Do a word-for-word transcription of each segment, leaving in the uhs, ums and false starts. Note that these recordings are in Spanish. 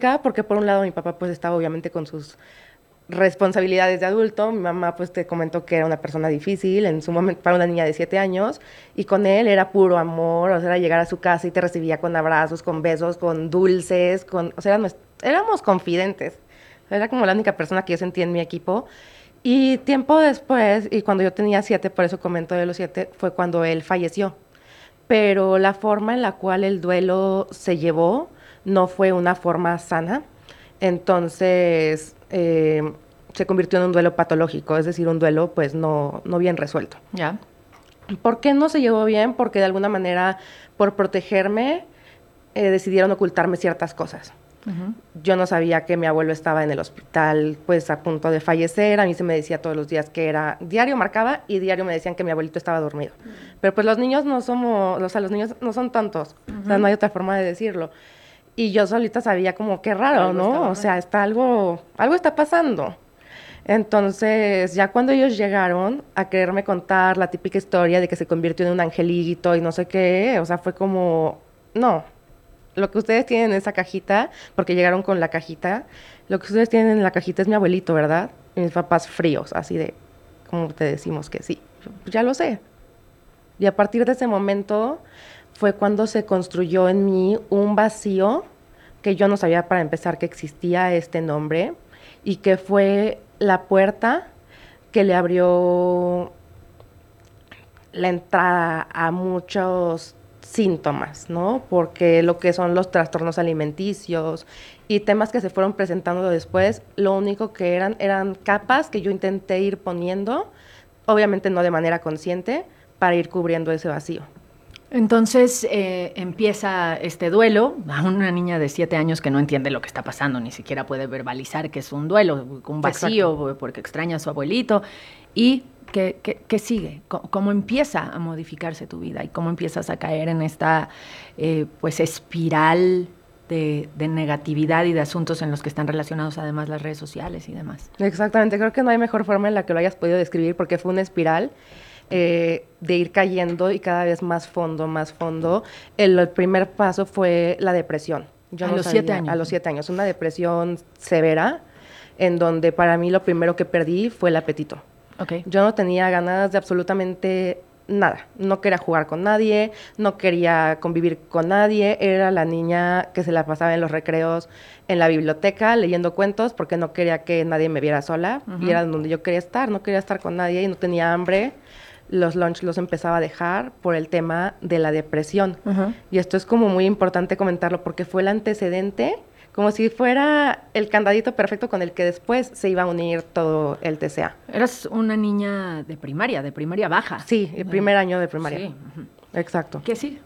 caótica porque por un lado mi papá pues estaba obviamente con sus responsabilidades de adulto, mi mamá pues te comentó que era una persona difícil en su momento para una niña de siete años y con él era puro amor, o sea, era llegar a su casa y te recibía con abrazos, con besos, con dulces, con, o sea, éramos, éramos confidentes, era como la única persona que yo sentía en mi equipo. Y tiempo después, y cuando yo tenía siete, por eso comento de los siete, fue cuando él falleció. Pero la forma en la cual el duelo se llevó no fue una forma sana. Entonces, eh, se convirtió en un duelo patológico, es decir, un duelo pues no, no bien resuelto. Ya. ¿Por qué no se llevó bien? Porque de alguna manera, por protegerme, eh, decidieron ocultarme ciertas cosas. Uh-huh. Yo no sabía que mi abuelo estaba en el hospital, pues a punto de fallecer. A mí se me decía todos los días que era diario, marcaba y diario me decían que mi abuelito estaba dormido. Uh-huh. Pero pues los niños no somos, o sea, los niños no son tontos. Uh-huh. O sea, no hay otra forma de decirlo. Y yo solita sabía como qué raro, ¿no? O sea, está algo, algo está pasando. Entonces, ya cuando ellos llegaron a quererme contar la típica historia de que se convirtió en un angelito y no sé qué, o sea, fue como, no. Lo que ustedes tienen en esa cajita, porque llegaron con la cajita, lo que ustedes tienen en la cajita es mi abuelito, ¿verdad? Y mis papás fríos, así de, como te decimos que sí. Ya lo sé. Y a partir de ese momento fue cuando se construyó en mí un vacío que yo no sabía para empezar que existía este nombre y que fue la puerta que le abrió la entrada a muchos síntomas, ¿no? Porque lo que son los trastornos alimenticios y temas que se fueron presentando después, lo único que eran eran capas que yo intenté ir poniendo, obviamente no de manera consciente, para ir cubriendo ese vacío. Entonces eh, empieza este duelo a una niña de siete años que no entiende lo que está pasando, ni siquiera puede verbalizar que es un duelo, un vacío. Exacto. Porque extraña a su abuelito. ¿Y qué, qué, qué sigue? ¿Cómo, ¿Cómo empieza a modificarse tu vida? ¿Y cómo empiezas a caer en esta eh, pues espiral de, de negatividad y de asuntos en los que están relacionados además las redes sociales y demás? Exactamente, creo que no hay mejor forma en la que lo hayas podido describir porque fue una espiral. Eh, de ir cayendo y cada vez más fondo, más fondo. El, el primer paso fue la depresión. Yo a no los sabía, siete años. A los siete años, una depresión severa, en donde para mí lo primero que perdí fue el apetito. Okay. Yo no tenía ganas de absolutamente nada. No quería jugar con nadie, no quería convivir con nadie. Era la niña que se la pasaba en los recreos en la biblioteca leyendo cuentos porque no quería que nadie me viera sola. Uh-huh. Y era donde yo quería estar, no quería estar con nadie y no tenía hambre. Los lunch los empezaba a dejar por el tema de la depresión. Uh-huh. Y esto es como muy importante comentarlo porque fue el antecedente, como si fuera el candadito perfecto con el que después se iba a unir todo el T C A. Eras una niña de primaria, de primaria baja. Sí, el primer uh-huh. año de primaria. Sí. Uh-huh. Exacto. ¿Qué sigue?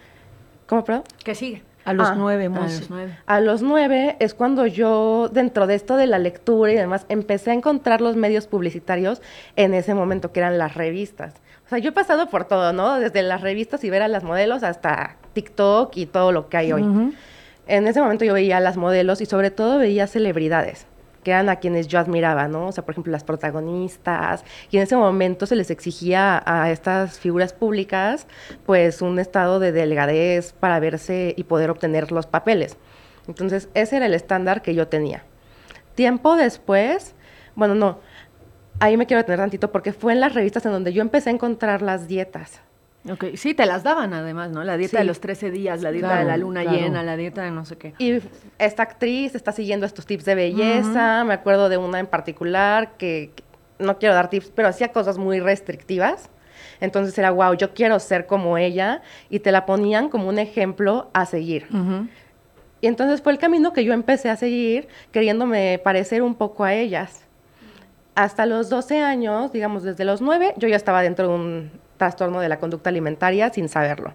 ¿Cómo, perdón? ¿Qué sigue? A los ah, nueve, a los nueve. A los nueve es cuando yo, dentro de esto de la lectura y demás, empecé a encontrar los medios publicitarios en ese momento, que eran las revistas. O sea, yo he pasado por todo, ¿no? Desde las revistas y ver a las modelos hasta TikTok y todo lo que hay hoy. Uh-huh. En ese momento yo veía a las modelos y sobre todo veía celebridades, que eran a quienes yo admiraba, ¿no? O sea, por ejemplo, las protagonistas. Y en ese momento se les exigía a estas figuras públicas, pues, un estado de delgadez para verse y poder obtener los papeles. Entonces, ese era el estándar que yo tenía. Tiempo después, bueno, no, ahí me quiero detener tantito porque fue en las revistas en donde yo empecé a encontrar las dietas. Okay. Sí, te las daban además, ¿no? La dieta sí. de los trece días, la dieta claro, de la luna claro. llena, la dieta de no sé qué. Y esta actriz está siguiendo estos tips de belleza. Uh-huh. Me acuerdo de una en particular que, que, no quiero dar tips, pero hacía cosas muy restrictivas. Entonces era, wow, yo quiero ser como ella. Y te la ponían como un ejemplo a seguir. Uh-huh. Y entonces fue el camino que yo empecé a seguir, queriéndome parecer un poco a ellas. Hasta los doce años, digamos desde los nueve, yo ya estaba dentro de un trastorno de la conducta alimentaria sin saberlo.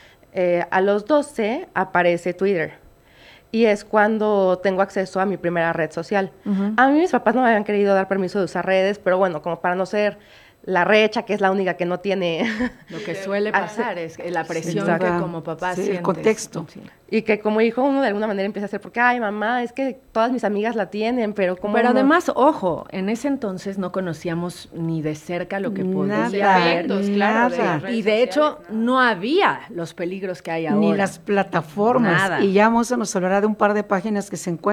Eh, a los doce aparece Twitter y es cuando tengo acceso a mi primera red social. Uh-huh. A mí mis papás no me habían querido dar permiso de usar redes, pero bueno, como para no ser la recha, que es la única que no tiene... Lo que suele pasar es la presión sí, que como papá sí, sientes. El contexto. Sí. Y que como hijo uno de alguna manera empieza a hacer, porque, ay, mamá, es que todas mis amigas la tienen, pero como... Pero no? además, ojo, en ese entonces no conocíamos ni de cerca lo que podía haber. Nada. De y de hecho, no había los peligros que hay ahora. Ni las plataformas. Nada. Y ya vamos a nos hablará de un par de páginas que se encuentran